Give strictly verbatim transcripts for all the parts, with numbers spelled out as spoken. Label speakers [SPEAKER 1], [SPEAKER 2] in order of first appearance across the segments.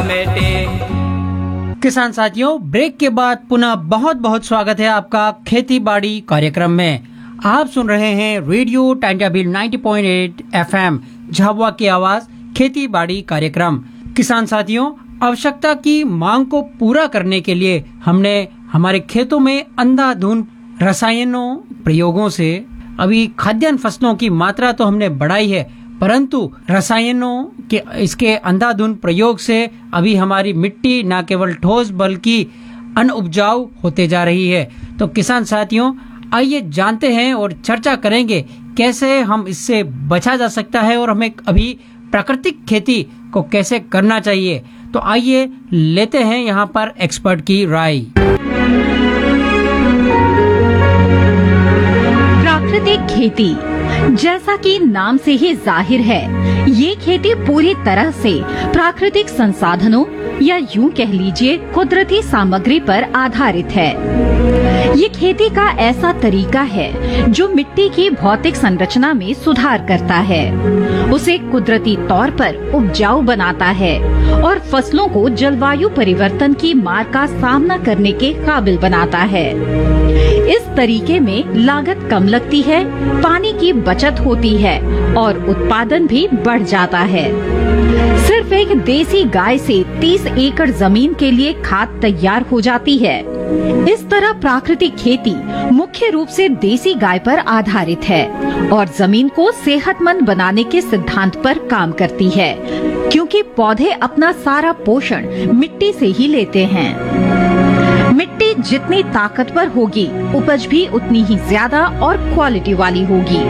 [SPEAKER 1] समेटे।
[SPEAKER 2] किसान साथियों, ब्रेक के बाद पुनः बहुत बहुत स्वागत है आपका खेती बाड़ी कार्यक्रम में। आप सुन रहे हैं रेडियो टाइंटाबिल नब्बे पॉइंट आठ एफएम झाबुआ की आवाज खेती बाड़ी कार्यक्रम। किसान साथियों, आवश्यकता की मांग को पूरा करने के लिए हमने हमारे खेतों में अंधाधुंध रसायनों प्रयोगों से अभी खाद्यान्न फसलों की मात्रा तो हमने बढ़ाई है, परंतु रसायनों के इसके अंधाधुंध प्रयोग से अभी हमारी मिट्टी न केवल ठोस बल्कि अनउपजाऊ होते जा रही है। तो किसान साथियों, आइए जानते हैं और चर्चा करेंगे कैसे हम इससे बचा जा सकता है और हमें अभी प्राकृतिक खेती को कैसे करना चाहिए। तो आइए लेते हैं यहाँ पर एक्सपर्ट की राय।
[SPEAKER 3] प्राकृतिक खेती, जैसा कि नाम से ही जाहिर है, ये खेती पूरी तरह से प्राकृतिक संसाधनों या यूं कह लीजिए कुदरती सामग्री पर आधारित है। ये खेती का ऐसा तरीका है जो मिट्टी की भौतिक संरचना में सुधार करता है, उसे कुदरती तौर पर उपजाऊ बनाता है और फसलों को जलवायु परिवर्तन की मार का सामना करने के काबिल बनाता है। इस तरीके में लागत कम लगती है, पानी की बचत होती है और उत्पादन भी बढ़ जाता है। सिर्फ एक देसी गाय से तीस एकड़ जमीन के लिए खाद तैयार हो जाती है। इस तरह प्राकृतिक खेती मुख्य रूप से देसी गाय पर आधारित है और जमीन को सेहतमंद बनाने के सिद्धांत पर काम करती है, क्योंकि पौधे अपना सारा पोषण मिट्टी से ही लेते हैं। मिट्टी जितनी ताकतवर होगी, उपज भी उतनी ही ज्यादा और क्वालिटी वाली होगी।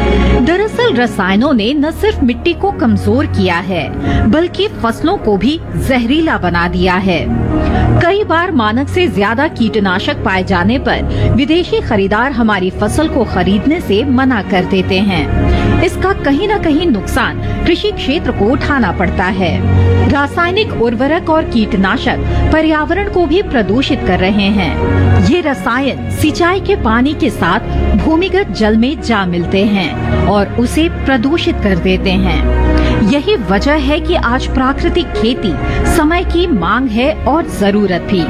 [SPEAKER 3] दरअसल रसायनों ने न सिर्फ मिट्टी को कमजोर किया है, बल्कि फसलों को भी जहरीला बना दिया है। कई बार मानक से ज्यादा कीटनाशक पाए जाने पर विदेशी खरीदार हमारी फसल को खरीदने से मना कर देते हैं। इसका कहीं न कहीं नुकसान कृषि क्षेत्र को उठाना पड़ता है। रासायनिक उर्वरक और कीटनाशक पर्यावरण को भी प्रदूषित कर रहे हैं। ये रसायन सिंचाई के पानी के साथ भूमिगत जल में जा मिलते हैं और उसे प्रदूषित कर देते हैं। यही वजह है कि आज प्राकृतिक खेती समय की मांग है और जरूरत भी।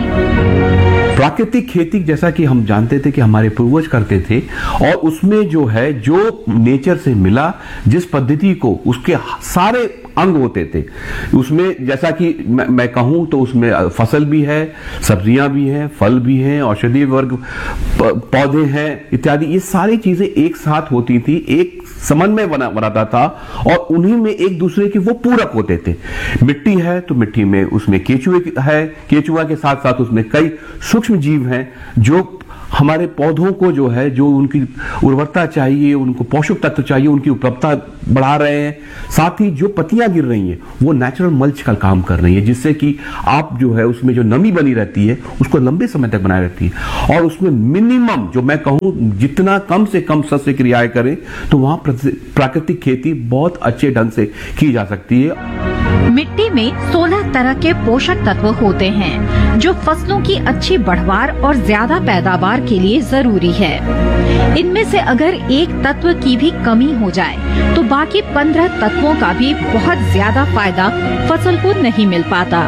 [SPEAKER 4] प्राकृतिक खेती जैसा कि हम जानते थे कि हमारे पूर्वज करते थे, और उसमें जो है जो नेचर से मिला, जिस पद्धति को, उसके सारे अंग होते थे उसमें। जैसा कि मैं, मैं कहूं तो उसमें फसल भी है, सब्जियां भी हैं, फल भी हैं, औषधीय वर्ग पौधे हैं इत्यादि। ये सारी चीजें एक साथ होती थी, एक समन्वय बना बनाता था और उन्हीं में एक दूसरे के वो पूरक होते थे। मिट्टी है तो मिट्टी में उसमें केचुए है, केचुआ के साथ साथ उसमें कई सूक्ष्म जीव हैं जो हमारे पौधों को जो है, जो उनकी उर्वरता चाहिए, उनको पोषक तत्व चाहिए, उनकी उपलब्धता बढ़ा रहे हैं। साथ ही जो पत्तियां गिर रही हैं वो नेचुरल मल्च का काम कर रही है, जिससे कि आप जो है उसमें जो नमी बनी रहती है उसको लंबे समय तक बनाए रहती है। और उसमें मिनिमम, जो मैं कहूं, जितना कम से कम शस्य क्रियाएं करें तो वहां प्राकृतिक खेती बहुत अच्छे ढंग से की जा सकती है।
[SPEAKER 3] मिट्टी में सोलह तरह के पोषक तत्व होते हैं जो फसलों की अच्छी बढ़वार और ज्यादा पैदावार के लिए जरूरी है। इनमें से अगर एक तत्व की भी कमी हो जाए तो बाकी पंद्रह तत्वों का भी बहुत ज्यादा फायदा फसल को नहीं मिल पाता।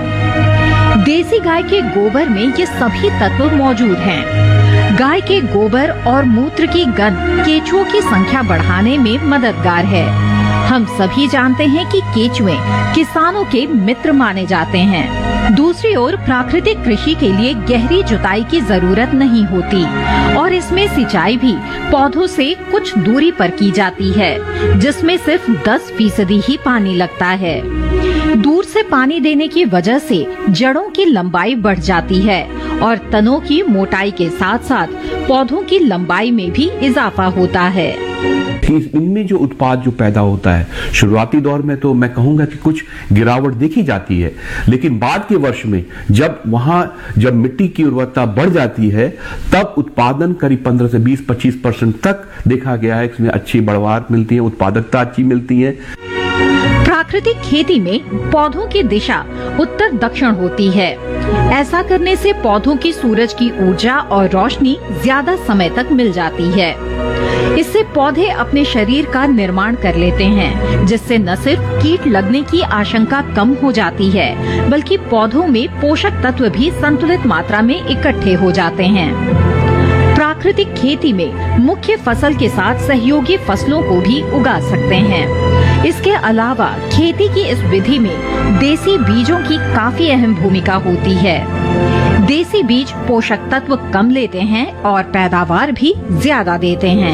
[SPEAKER 3] देसी गाय के गोबर में ये सभी तत्व मौजूद हैं। गाय के गोबर और मूत्र की गंध केचुओं की संख्या बढ़ाने में मददगार है। हम सभी जानते हैं कि केचुए किसानों के मित्र माने जाते हैं। दूसरी ओर प्राकृतिक कृषि के लिए गहरी जुताई की जरूरत नहीं होती और इसमें सिंचाई भी पौधों से कुछ दूरी पर की जाती है, जिसमें सिर्फ दस फीसदी ही पानी लगता है। दूर से पानी देने की वजह से जड़ों की लंबाई बढ़ जाती है और तनों की मोटाई के साथ साथ पौधों की लंबाई में भी इजाफा होता है।
[SPEAKER 4] इनमें जो उत्पाद जो पैदा होता है, शुरुआती दौर में तो मैं कहूंगा कि कुछ गिरावट देखी जाती है, लेकिन बाद के वर्ष में जब वहां जब मिट्टी की उर्वरता बढ़ जाती है तब उत्पादन करीब पंद्रह से बीस पच्चीस परसेंट तक देखा गया है। इसमें अच्छी बढ़वार मिलती है, उत्पादकता अच्छी मिलती है।
[SPEAKER 3] प्राकृतिक खेती में पौधों की दिशा उत्तर दक्षिण होती है। ऐसा करने से पौधों की सूरज की ऊर्जा और रोशनी ज्यादा समय तक मिल जाती है। इससे पौधे अपने शरीर का निर्माण कर लेते हैं, जिससे न सिर्फ कीट लगने की आशंका कम हो जाती है, बल्कि पौधों में पोषक तत्व भी संतुलित मात्रा में इकट्ठे हो जाते हैं। प्राकृतिक खेती में मुख्य फसल के साथ सहयोगी फसलों को भी उगा सकते हैं। इसके अलावा खेती की इस विधि में देसी बीजों की काफी अहम भूमिका होती है। देसी बीज पोषक तत्व कम लेते हैं और पैदावार भी ज्यादा देते हैं।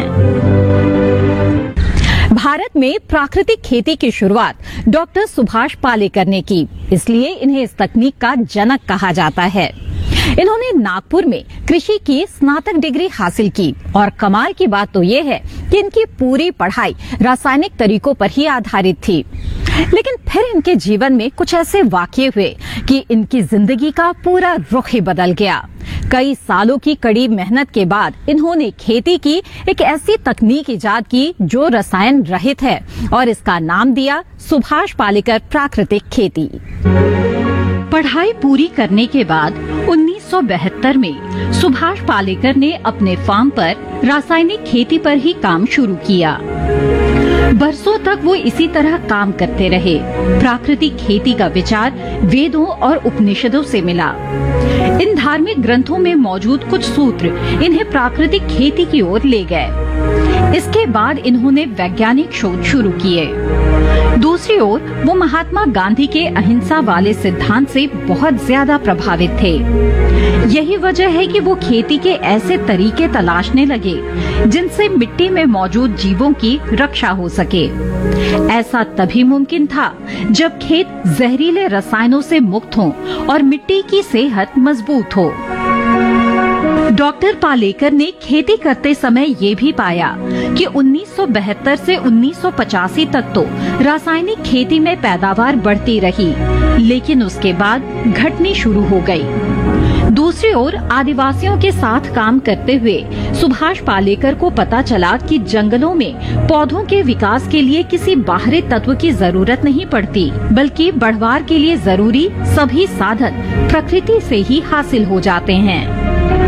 [SPEAKER 3] भारत में प्राकृतिक खेती की शुरुआत डॉक्टर सुभाष पालेकर ने की, इसलिए इन्हें इस तकनीक का जनक कहा जाता है। इन्होंने नागपुर में कृषि की स्नातक डिग्री हासिल की और कमाल की बात तो ये है कि इनकी पूरी पढ़ाई रासायनिक तरीकों पर ही आधारित थी। लेकिन फिर इनके जीवन में कुछ ऐसे वाकये हुए कि इनकी जिंदगी का पूरा रुख ही बदल गया। कई सालों की कड़ी मेहनत के बाद इन्होंने खेती की एक ऐसी तकनीक इजाद की जो रसायन रहित है और इसका नाम दिया सुभाष पालेकर प्राकृतिक खेती। पढ़ाई पूरी करने के बाद उन्नीस सौ बहत्तर में सुभाष पालेकर ने अपने फार्म पर रासायनिक खेती पर ही काम शुरू किया। बरसों तक वो इसी तरह काम करते रहे। प्राकृतिक खेती का विचार वेदों और उपनिषदों से मिला। इन धार्मिक ग्रंथों में मौजूद कुछ सूत्र इन्हें प्राकृतिक खेती की ओर ले गए। इसके बाद इन्होंने वैज्ञानिक शोध शुरू किए। दूसरी ओर वो महात्मा गांधी के अहिंसा वाले सिद्धांत से बहुत ज्यादा प्रभावित थे। यही वजह है कि वो खेती के ऐसे तरीके तलाशने लगे जिनसे मिट्टी में मौजूद जीवों की रक्षा हो सके। ऐसा तभी मुमकिन था जब खेत जहरीले रसायनों से मुक्त हों और मिट्टी की सेहत मजबूत हो। डॉक्टर पालेकर ने खेती करते समय ये भी पाया कि उन्नीस सौ बहत्तर से उन्नीस सौ पचासी तक तो रासायनिक खेती में पैदावार बढ़ती रही, लेकिन उसके बाद घटनी शुरू हो गई। दूसरी ओर आदिवासियों के साथ काम करते हुए सुभाष पालेकर को पता चला कि जंगलों में पौधों के विकास के लिए किसी बाहरी तत्व की जरूरत नहीं पड़ती, बल्कि बढ़वार के लिए जरूरी सभी साधन प्रकृति से ही हासिल हो जाते हैं।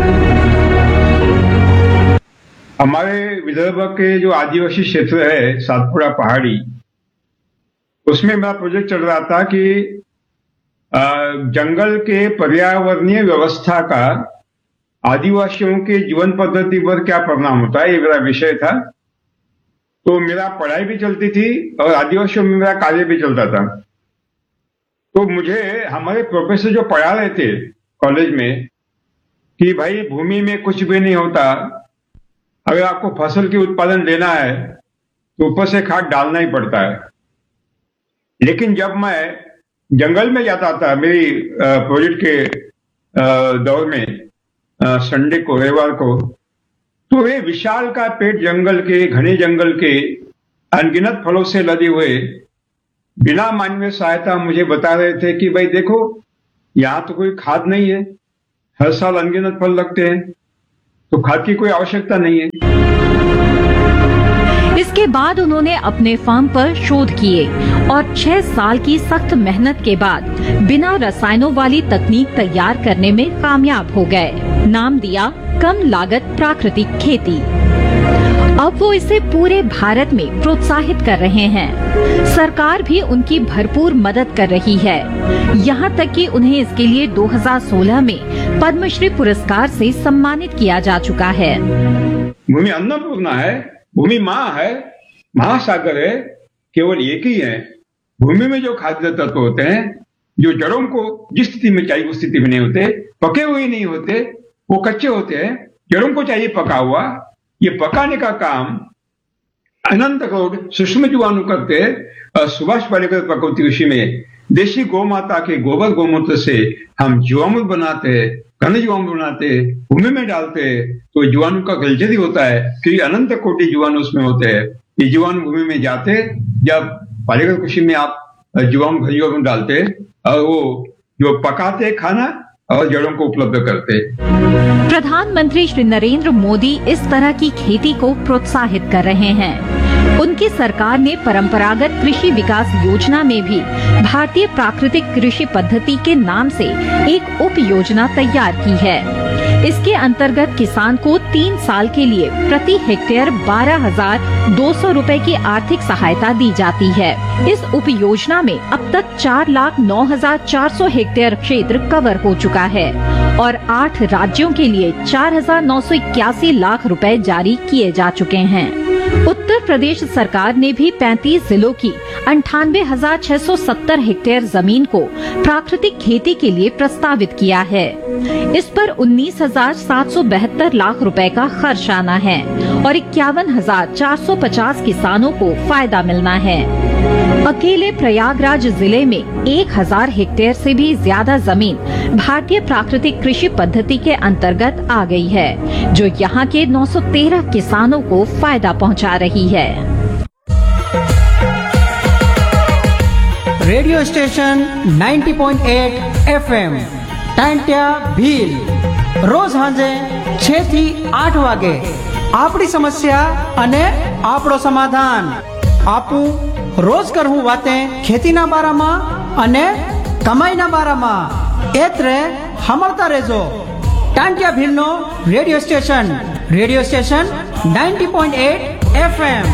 [SPEAKER 1] हमारे विदर्भ के जो आदिवासी क्षेत्र है सातपुड़ा पहाड़ी, उसमें मेरा प्रोजेक्ट चल रहा था कि जंगल के पर्यावरणीय व्यवस्था का आदिवासियों के जीवन पद्धति पर क्या परिणाम होता है, ये मेरा विषय था। तो मेरा पढ़ाई भी चलती थी और आदिवासियों में मेरा कार्य भी चलता था। तो मुझे हमारे प्रोफेसर जो पढ़ा रहे थे कॉलेज में कि भाई भूमि में कुछ भी नहीं होता, अगर आपको फसल की उत्पादन लेना है तो ऊपर से खाद डालना ही पड़ता है। लेकिन जब मैं जंगल में जाता था मेरी प्रोजेक्ट के दौर में, संडे को रविवार को, तो वे विशाल का पेट जंगल के, घने जंगल के अनगिनत फलों से लदे हुए बिना मानवीय सहायता मुझे बता रहे थे कि भाई देखो यहाँ तो कोई खाद नहीं है, हर साल अनगिनत फल लगते हैं, तो खाद की कोई आवश्यकता नहीं है।
[SPEAKER 3] इसके बाद उन्होंने अपने फार्म पर शोध किए और छह साल की सख्त मेहनत के बाद बिना रसायनों वाली तकनीक तैयार करने में कामयाब हो गए। नाम दिया कम लागत प्राकृतिक खेती। अब वो इसे पूरे भारत में प्रोत्साहित कर रहे हैं। सरकार भी उनकी भरपूर मदद कर रही है। यहाँ तक कि उन्हें इसके लिए दो हज़ार सोलह में पद्मश्री पुरस्कार से सम्मानित किया जा चुका है।
[SPEAKER 1] भूमि अन्नपूर्णा है, भूमि माँ है, महासागर है, केवल एक ही है। भूमि में जो खाद्य तत्व होते हैं, जो जड़ों को जिस स्थिति में चाहिए उस स्थिति में नहीं होते, पके हुए नहीं होते, वो कच्चे होते हैं। जड़ों को चाहिए पका हुआ। ये पकाने का काम अनंत करोड़ सूक्ष्म जीवाणु करते हैं। सुभाष पालेकर प्रकृति कृषि में देशी गौ माता के गोबर गोमूत्र से हम जीवामृत बनाते हैं, घन जीवामृत बनाते हैं, भूमि में डालते हैं, तो जीवाणु का कल्चर ही होता है क्योंकि अनंत कोटि जीवाणु उसमें होते हैं। ये जीवाणु भूमि में जाते, जब पालेकर कृषि में आप जीवाणु घन डालते हैं और वो जो पकाते खाना और जड़ों को उपलब्ध करते।
[SPEAKER 3] प्रधानमंत्री श्री नरेंद्र मोदी इस तरह की खेती को प्रोत्साहित कर रहे हैं। उनकी सरकार ने परंपरागत कृषि विकास योजना में भी भारतीय प्राकृतिक कृषि पद्धति के नाम से एक उप योजना तैयार की है। इसके अंतर्गत किसान को तीन साल के लिए प्रति हेक्टेयर बारह हजार दो सौ रूपए की आर्थिक सहायता दी जाती है। इस उप योजना में अब तक चार लाख नौ हजार चार सौ हेक्टेयर क्षेत्र कवर हो चुका है और आठ राज्यों के लिए चार हजार नौ सौ इक्यासी लाख रुपए जारी किए जा चुके हैं। उत्तर प्रदेश सरकार ने भी पैंतीस जिलों की अंठानवे हजार छह सौ सत्तर हेक्टेयर जमीन को प्राकृतिक खेती के लिए प्रस्तावित किया है। इस पर उन्नीस हजार सात सौ बहत्तर लाख रुपए का खर्च आना है और इक्यावन हजार चार सौ पचास किसानों को फायदा मिलना है। अकेले प्रयागराज जिले में एक हजार हेक्टेयर से भी ज्यादा जमीन भारतीय प्राकृतिक कृषि पद्धति के अंतर्गत आ गई है, जो यहाँ के नौ सौ तेरह किसानों को फायदा पहुँचा रही है।
[SPEAKER 2] रेडियो स्टेशन नव्वद पॉइंट आठ एफ एम टांट्या भील रोज सांजे छह થી આઠ વાગે આપણી સમસ્યા અને આપણો સમાધાન આપું રોજ કરવું વાતે ખેતીના બારામાં અને કમાઈના બારામાં એત્રે સાંભળતા રહેજો Tantya भीलનો radio station radio station नव्वद पॉइंट आठ एफ एम।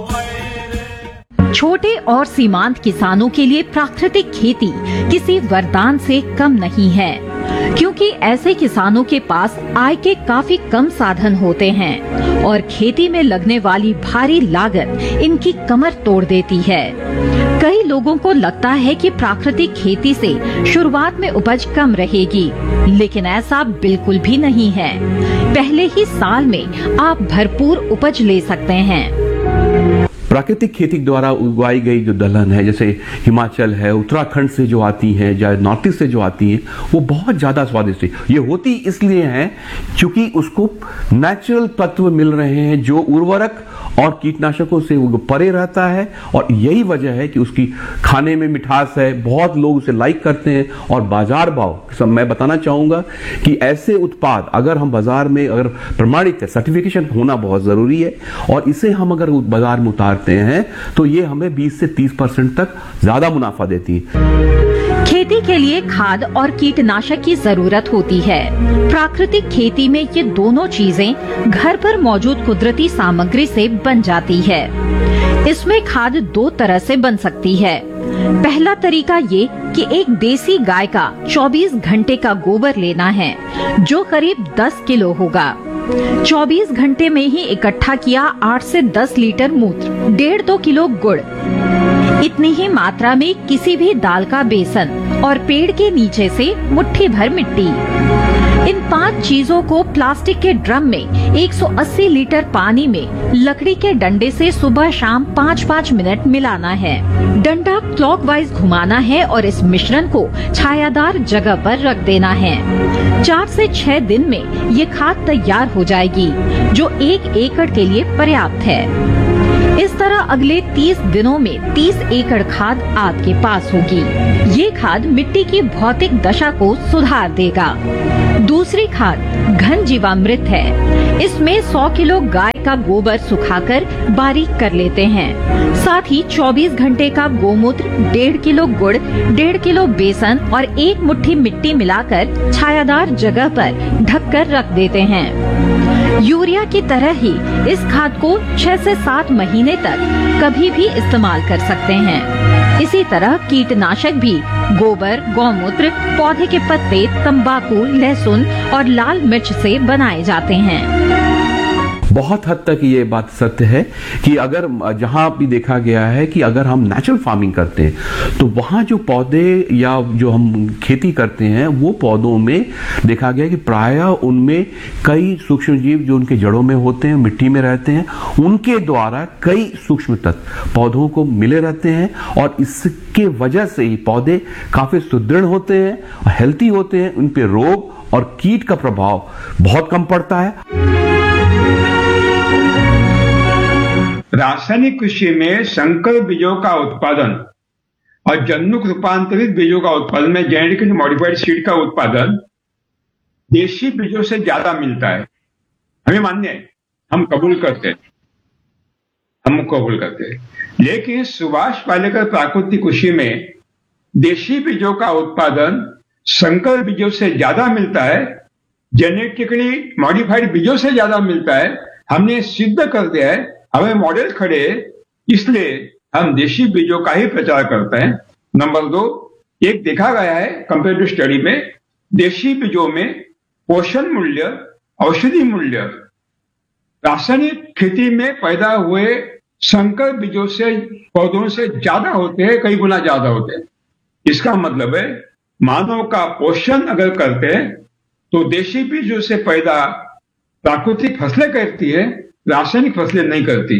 [SPEAKER 3] छोटे और सीमांत किसानों के लिए प्राकृतिक खेती किसी वरदान से कम नहीं है, क्योंकि ऐसे किसानों के पास आय के काफी कम साधन होते हैं और खेती में लगने वाली भारी लागत इनकी कमर तोड़ देती है। कई लोगों को लगता है कि प्राकृतिक खेती से शुरुआत में उपज कम रहेगी, लेकिन ऐसा बिल्कुल भी नहीं है। पहले ही साल में आप भरपूर उपज ले सकते हैं।
[SPEAKER 4] प्राकृतिक खेती द्वारा उगाई गई जो दलहन है, जैसे हिमाचल है, उत्तराखंड से जो आती है, या नॉर्थ ईस्ट से जो आती है, वो बहुत ज्यादा स्वादिष्ट है। ये होती इसलिए है क्योंकि उसको नेचुरल तत्व मिल रहे हैं जो उर्वरक और कीटनाशकों से वो परे रहता है, और यही वजह है कि उसकी खाने में मिठास है। बहुत लोग उसे लाइक करते हैं और बाजार भाव सब मैं बताना चाहूंगा कि ऐसे उत्पाद अगर हम बाजार में अगर प्रमाणित है, सर्टिफिकेशन होना बहुत जरूरी है, और इसे हम अगर बाजार में उतारते हैं तो ये हमें बीस से तीस परसेंट तक ज्यादा मुनाफा देती है।
[SPEAKER 3] खेती के लिए खाद और कीटनाशक की जरूरत होती है। प्राकृतिक खेती में ये दोनों चीजें घर पर मौजूद कुदरती सामग्री से बन जाती है। इसमें खाद दो तरह से बन सकती है। पहला तरीका ये कि एक देसी गाय का चौबीस घंटे का गोबर लेना है, जो करीब दस किलो होगा। चौबीस घंटे में ही इकट्ठा किया आठ से दस लीटर मूत्र, डेढ़ दो किलो गुड़, इतनी ही मात्रा में किसी भी दाल का बेसन और पेड़ के नीचे से मुट्ठी भर मिट्टी। इन पांच चीजों को प्लास्टिक के ड्रम में एक सौ अस्सी लीटर पानी में लकड़ी के डंडे से सुबह शाम पाँच पाँच मिनट मिलाना है। डंडा क्लॉकवाइज घुमाना है और इस मिश्रण को छायादार जगह पर रख देना है। चार से छह दिन में ये खाद तैयार हो जाएगी, जो एक एकड़ के लिए पर्याप्त है। इस तरह अगले तीस दिनों में तीस एकड़ खाद आपके पास होगी। ये खाद मिट्टी की भौतिक दशा को सुधार देगा। दूसरी खाद घन जीवामृत है। इसमें सौ किलो गाय का गोबर सुखाकर बारीक कर लेते हैं। साथ ही चौबीस घंटे का गोमूत्र, डेढ़ किलो गुड़, डेढ़ किलो बेसन और एक मुट्ठी मिट्टी मिलाकर छायादार जगह पर ढककर रख देते हैं। यूरिया की तरह ही इस खाद को छह से सात महीने तक कभी भी इस्तेमाल कर सकते हैं। इसी तरह कीटनाशक भी गोबर, गौमूत्र, पौधे के पत्ते, तंबाकू, लहसुन और लाल मिर्च से बनाए जाते हैं।
[SPEAKER 4] बहुत हद तक ये बात सत्य है कि अगर जहां भी देखा गया है कि अगर हम नेचुरल फार्मिंग करते हैं तो वहां जो पौधे या जो हम खेती करते हैं वो पौधों में देखा गया कि प्रायः उनमें कई सूक्ष्म जीव जो उनके जड़ों में होते हैं, मिट्टी में रहते हैं, उनके द्वारा कई सूक्ष्म तत्व पौधों को मिले रहते हैं, और इसके वजह से ही पौधे काफी सुदृढ़ होते हैं और हेल्थी होते हैं। उन पे रोग और कीट का प्रभाव बहुत कम पड़ता है।
[SPEAKER 1] रासायनिक कृषि में संकर बीजों का उत्पादन और जन्युक रूपांतरित बीजों का उत्पादन में जेनेटिकली मॉडिफाइड सीड का उत्पादन देशी बीजों से ज्यादा मिलता है। हमें मान्य है, हम कबूल करते हैं। हम कबूल करते हैं। लेकिन सुभाष पालेकर प्राकृतिक कृषि में देशी बीजों का उत्पादन संकर बीजों से ज्यादा मिलता है, जेनेटिकली मॉडिफाइड बीजों से ज्यादा मिलता है। हमने सिद्ध कर दिया है, हमें मॉडल खड़े हैं, इसलिए हम देशी बीजों का ही प्रचार करते हैं। नंबर दो, एक देखा गया है कंपेरेटिव स्टडी में, देशी बीजों में पोषण मूल्य, औषधि मूल्य रासायनिक खेती में पैदा हुए संकर बीजों से, पौधों से ज्यादा होते हैं, कई गुना ज्यादा होते हैं। इसका मतलब है मानव का पोषण अगर करते हैं तो देशी बीजों से पैदा प्राकृतिक फसलें करती है, रासायनिक फसलें नहीं करती।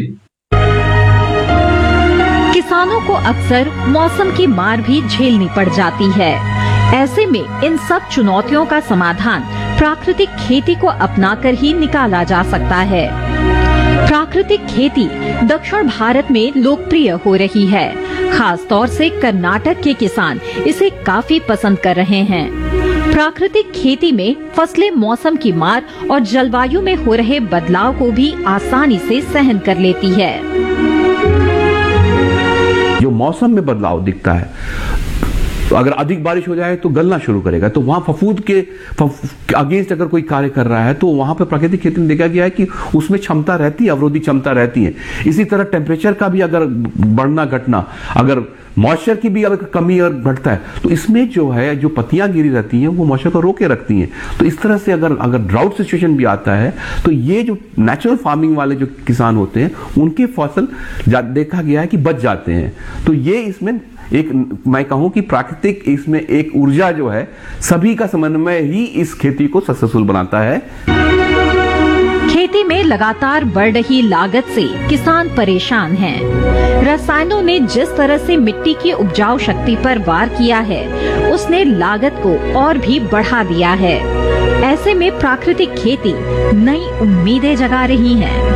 [SPEAKER 3] किसानों को अक्सर मौसम की मार भी झेलनी पड़ जाती है। ऐसे में इन सब चुनौतियों का समाधान प्राकृतिक खेती को अपनाकर ही निकाला जा सकता है। प्राकृतिक खेती दक्षिण भारत में लोकप्रिय हो रही है। खास तौर से कर्नाटक के किसान इसे काफी पसंद कर रहे हैं। प्राकृतिक खेती में फसलें मौसम की मार और जलवायु में हो रहे बदलाव को भी आसानी से सहन कर लेती है।
[SPEAKER 4] जो मौसम में बदलाव दिखता है, तो अगर अधिक बारिश हो जाए तो गलना शुरू करेगा, तो वहां फफूंद के अगेंस्ट अगर कोई कार्य कर रहा है तो वहां पर प्राकृतिक खेती में देखा गया है कि उसमें क्षमता रहती है, अवरोधी क्षमता रहती है। इसी तरह टेम्परेचर का भी अगर बढ़ना घटना, अगर मॉइस्चर की भी अगर कमी और घटता है तो इसमें जो है जो पत्तियां गिरी रहती हैं वो मॉइस्चर को रोके रखती हैं। तो इस तरह से अगर अगर ड्राउट सिचुएशन भी आता है तो ये जो नेचुरल फार्मिंग वाले जो किसान होते हैं उनके फसल देखा गया है कि बच जाते हैं। तो ये इसमें एक मैं कहूं कि प्राकृतिक इसमें एक ऊर्जा जो है सभी का समन्वय ही इस खेती को सक्सेसफुल बनाता है।
[SPEAKER 3] खेती में लगातार बढ़ रही लागत से किसान परेशान हैं। रसायनों ने जिस तरह से मिट्टी की उपजाऊ शक्ति पर वार किया है, उसने लागत को और भी बढ़ा दिया है। ऐसे में प्राकृतिक खेती नई उम्मीदें जगा रही है।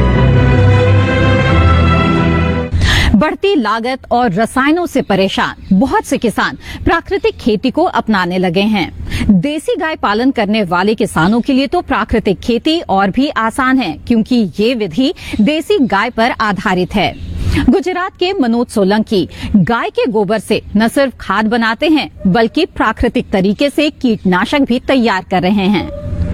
[SPEAKER 3] बढ़ती लागत और रसायनों से परेशान बहुत से किसान प्राकृतिक खेती को अपनाने लगे हैं। देसी गाय पालन करने वाले किसानों के लिए तो प्राकृतिक खेती और भी आसान है, क्योंकि ये विधि देसी गाय पर आधारित है। गुजरात के मनोज सोलंकी गाय के गोबर से न सिर्फ खाद बनाते हैं, बल्कि प्राकृतिक तरीके से कीटनाशक भी तैयार कर रहे हैं।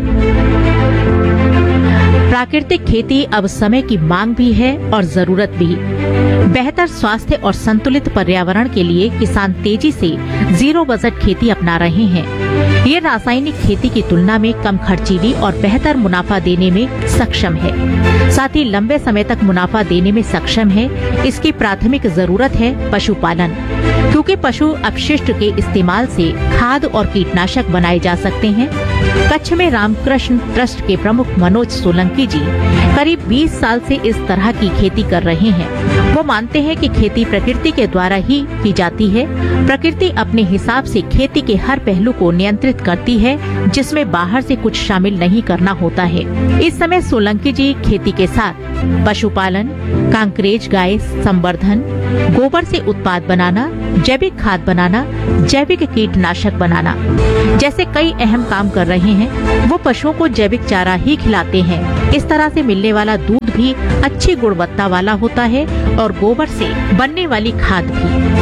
[SPEAKER 5] प्राकृतिक खेती अब समय की मांग भी है और जरूरत भी। बेहतर स्वास्थ्य और संतुलित पर्यावरण के लिए किसान तेजी से जीरो बजट खेती अपना रहे हैं। ये रासायनिक खेती की तुलना में कम खर्चीली और बेहतर मुनाफा देने में सक्षम है। साथ ही लंबे समय तक मुनाफा देने में सक्षम है। इसकी प्राथमिक जरूरत है पशुपालन, क्योंकि पशु अपशिष्ट के इस्तेमाल से खाद और कीटनाशक बनाए जा सकते हैं। कच्छ में रामकृष्ण ट्रस्ट के प्रमुख मनोज सोलंकी जी करीब बीस साल से इस तरह की खेती कर रहे हैं। वो मानते हैं कि खेती प्रकृति के द्वारा ही की जाती है। प्रकृति अपने हिसाब से खेती के हर पहलू को नियंत्रित करती है, जिसमें बाहर से कुछ शामिल नहीं करना होता है। इस समय सोलंकी जी खेती के साथ पशुपालन, कांकरेज गाय संवर्धन, गोबर से उत्पाद बनाना, जैविक खाद बनाना, जैविक कीटनाशक बनाना जैसे कई अहम काम कर रहे हैं। वो पशुओं को जैविक चारा ही खिलाते हैं। इस तरह से मिलने वाला दूध भी अच्छी गुणवत्ता वाला होता है और गोबर से बनने वाली खाद भी।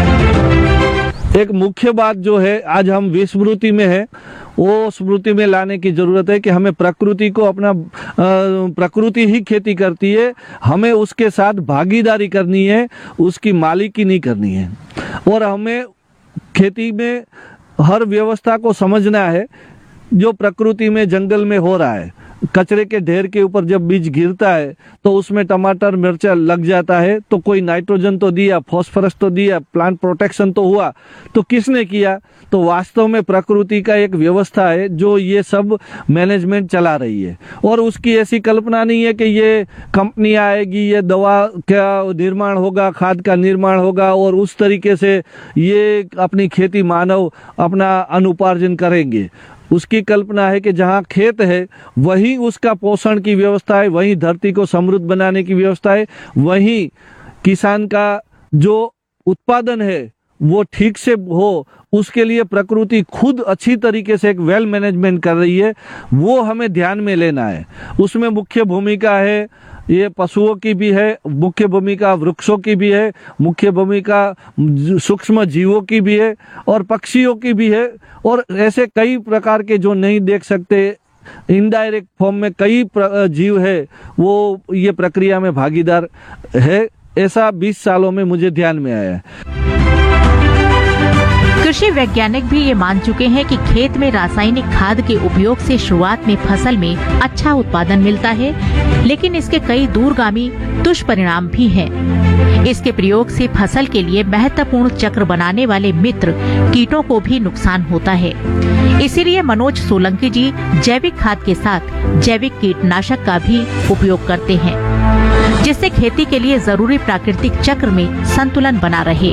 [SPEAKER 6] एक मुख्य बात जो है आज हम विस्मृति में है, वो स्मृति में लाने की जरूरत है कि हमें प्रकृति को अपना प्रकृति ही खेती करती है, हमें उसके साथ भागीदारी करनी है, उसकी मालिकी नहीं करनी है। और हमें खेती में हर व्यवस्था को समझना है जो प्रकृति में जंगल में हो रहा है। कचरे के ढेर के ऊपर जब बीज गिरता है तो उसमें टमाटर मिर्चा लग जाता है, तो कोई नाइट्रोजन तो दिया, फास्फोरस तो दिया, प्लांट प्रोटेक्शन तो हुआ, तो किसने किया? तो वास्तव में प्रकृति का एक व्यवस्था है जो ये सब मैनेजमेंट चला रही है। और उसकी ऐसी कल्पना नहीं है कि ये कंपनी आएगी, ये दवा का निर्माण होगा, खाद का निर्माण होगा और उस तरीके से ये अपनी खेती मानव अपना अनुपार्जन करेंगे। उसकी कल्पना है कि जहाँ खेत है वहीं उसका पोषण की व्यवस्था है, वहीं धरती को समृद्ध बनाने की व्यवस्था है, वहीं किसान का जो उत्पादन है वो ठीक से हो, उसके लिए प्रकृति खुद अच्छी तरीके से एक वेल मैनेजमेंट कर रही है। वो हमें ध्यान में लेना है। उसमें मुख्य भूमिका है ये पशुओं की भी है मुख्य भूमिका, वृक्षों की भी है मुख्य भूमिका, सूक्ष्म जीवों की भी है और पक्षियों की भी है, और ऐसे कई प्रकार के जो नहीं देख सकते इनडायरेक्ट फॉर्म में कई जीव है वो ये प्रक्रिया में भागीदार है। ऐसा बीस सालों में मुझे ध्यान में आया है।
[SPEAKER 5] कृषि वैज्ञानिक भी ये मान चुके हैं कि खेत में रासायनिक खाद के उपयोग से शुरुआत में फसल में अच्छा उत्पादन मिलता है, लेकिन इसके कई दूरगामी दुष्परिणाम भी हैं। इसके प्रयोग से फसल के लिए महत्वपूर्ण चक्र बनाने वाले मित्र कीटों को भी नुकसान होता है। इसीलिए मनोज सोलंकी जी जैविक खाद के साथ जैविक कीटनाशक का भी उपयोग करते हैं, जिससे खेती के लिए जरूरी प्राकृतिक चक्र में संतुलन बना रहे।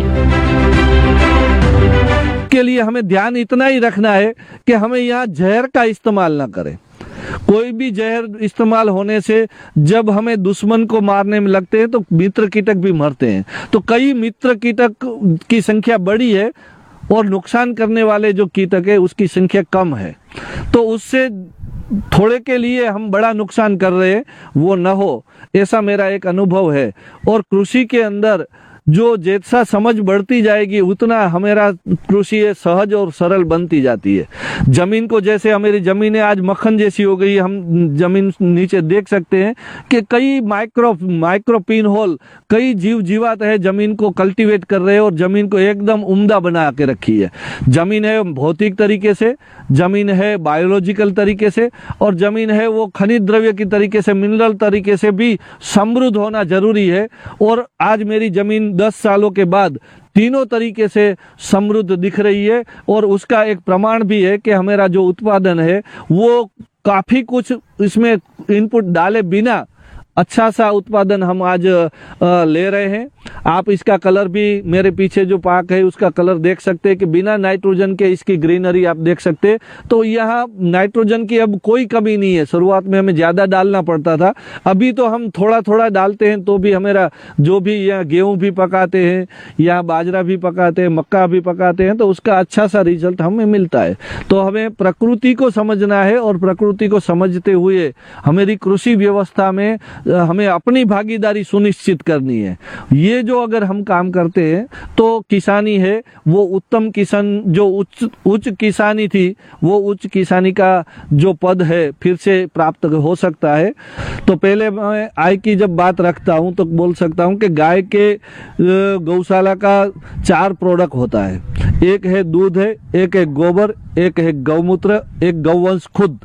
[SPEAKER 6] के लिए हमें ध्यान इतना ही रखना है कि हमें यहाँ जहर का इस्तेमाल न करें। कोई भी जहर इस्तेमाल होने से जब हमें दुश्मन को मारने में लगते हैं तो मित्र कीटक भी मरते हैं। तो कई मित्र कीटक की संख्या बड़ी है और नुकसान करने वाले जो कीटक है उसकी संख्या कम है। तो उससे थोड़े के लिए हम बड़ा नुकसान कर रहे हैं, वो न हो, ऐसा मेरा एक अनुभव है। और कृषि के अंदर जो जैसा समझ बढ़ती जाएगी उतना हमारा कृषि सहज और सरल बनती जाती है। जमीन को जैसे हमारी जमीनें आज मक्खन जैसी हो गई, हम जमीन नीचे देख सकते हैं कि कई माइक्रो माइक्रो पिन होल, कई जीव जीवात है जमीन को कल्टीवेट कर रहे हैं और जमीन को एकदम उम्दा बना के रखी है। जमीन है भौतिक तरीके से, जमीन है बायोलॉजिकल तरीके से, और जमीन है वो खनिज द्रव्य की तरीके से, मिनरल तरीके से भी समृद्ध होना जरूरी है। और आज मेरी जमीन दस सालों के बाद तीनों तरीके से समृद्ध दिख रही है, और उसका एक प्रमाण भी है कि हमारा जो उत्पादन है वो काफी कुछ इसमें इनपुट डाले बिना अच्छा सा उत्पादन हम आज आ, ले रहे हैं। आप इसका कलर भी, मेरे पीछे जो पार्क है उसका कलर देख सकते हैं कि बिना नाइट्रोजन के इसकी ग्रीनरी आप देख सकते हैं। तो यहाँ नाइट्रोजन की अब कोई कमी नहीं है। शुरुआत में हमें ज्यादा डालना पड़ता था, अभी तो हम थोड़ा थोड़ा डालते हैं तो भी हमारा जो भी यहाँ गेहूं भी पकाते हैं, यहाँ बाजरा भी पकाते हैं, मक्का भी पकाते हैं, तो उसका अच्छा सा रिजल्ट हमें मिलता है। तो हमें प्रकृति को समझना है और प्रकृति को समझते हुए हमारी कृषि व्यवस्था में हमें अपनी भागीदारी सुनिश्चित करनी है। ये जो अगर हम काम करते हैं तो किसानी है वो उत्तम किसान, जो उच्च उच्च किसानी थी वो उच्च किसानी का जो पद है फिर से प्राप्त हो सकता है। तो पहले मैं आय की जब बात रखता हूं तो बोल सकता हूं कि गाय के गौशाला का चार प्रोडक्ट होता है। एक है दूध है, एक है गोबर, एक है गौमूत्र, एक गौवंश खुद।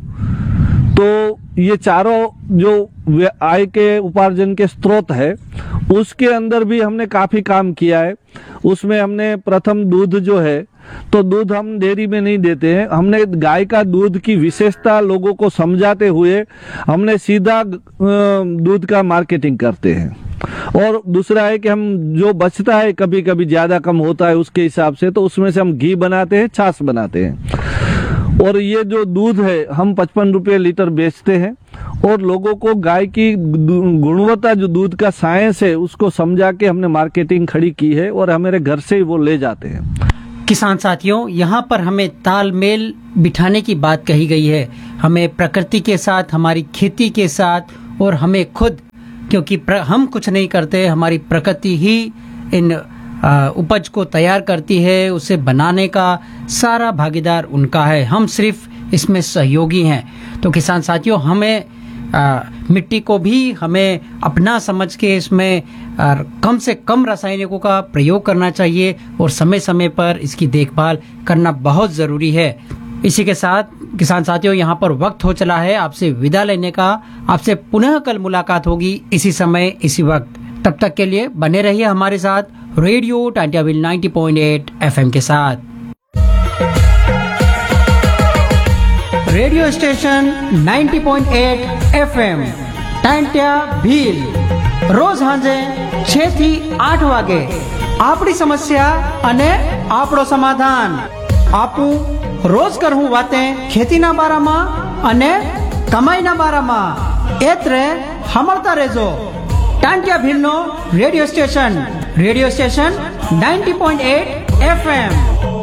[SPEAKER 6] तो ये चारों जो आय के उपार्जन के स्रोत है उसके अंदर भी हमने काफी काम किया है। उसमें हमने प्रथम दूध जो है, तो दूध हम डेयरी में नहीं देते हैं, हमने गाय का दूध की विशेषता लोगों को समझाते हुए हमने सीधा दूध का मार्केटिंग करते हैं। और दूसरा है कि हम जो बचता है कभी कभी ज्यादा कम होता है उसके हिसाब से, तो उसमें से हम घी बनाते हैं, छाछ बनाते हैं। और ये जो दूध है हम पचपन रुपये लीटर बेचते हैं और लोगों को गाय की गुणवत्ता जो दूध का साइंस है उसको समझा के हमने मार्केटिंग खड़ी की है और हमारे घर से ही वो ले जाते हैं।
[SPEAKER 2] किसान साथियों, यहाँ पर हमें तालमेल बिठाने की बात कही गई है। हमें प्रकृति के साथ, हमारी खेती के साथ और हमें खुद, क्योंकि हम कुछ नहीं करते, हमारी प्रकृति ही इन उपज को तैयार करती है, उसे बनाने का सारा भागीदार उनका है, हम सिर्फ इसमें सहयोगी हैं। तो किसान साथियों, हमें आ, मिट्टी को भी हमें अपना समझ के इसमें आ, कम से कम रासायनिकों का प्रयोग करना चाहिए और समय समय पर इसकी देखभाल करना बहुत जरूरी है। इसी के साथ किसान साथियों, यहाँ पर वक्त हो चला है आपसे विदा लेने का। आपसे पुनः कल मुलाकात होगी इसी समय इसी वक्त। तब तक के लिए बने रहिए हमारे साथ रेडियो टांट्याबिल नब्बे पॉइंट आठ एफएम के साथ। रेडियो स्टेशन नब्बे पॉइंट आठ एफएम टांट्याबिल रोज हांजे छह થી આઠ વાગે આપણી સમસ્યા અને આપણો સમાધાન આપું રોજ કરવું વાતે ખેતીના બારામાં અને કમાઈના બારામાં એત્રે હમરતા રહેજો टांट्याबिलનો रेडियो स्टेशन रेडियो स्टेशन नब्बे पॉइंट आठ एफएम।